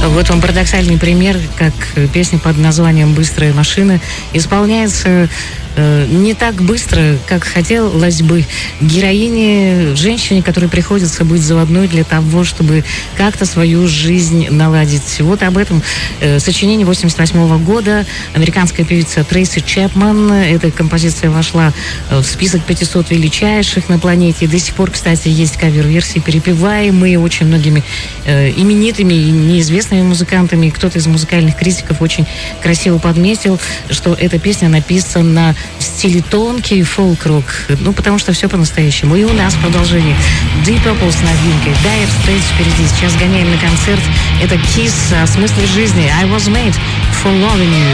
Вот вам парадоксальный пример, как песня под названием «Быстрая машина» исполняется не так быстро, как хотелось бы героине, женщине, которой приходится быть заводной для того, чтобы как-то свою жизнь наладить. Вот об этом сочинение 1988 года. Американская певица Трейси Чепман. Эта композиция вошла в список 500 величайших на планете. До сих пор, кстати, есть кавер-версии, перепеваемые очень многими именитыми и неизвестными музыкантами. Кто-то из музыкальных критиков очень красиво подметил, что эта песня написана в стиле тонкий фолк-рок. Ну, потому что все по-настоящему. И у нас продолжение. Deep Purple с новинкой. Dire Straits впереди. Сейчас гоняем на концерт. Это Kiss о смысле жизни. I was made for loving you.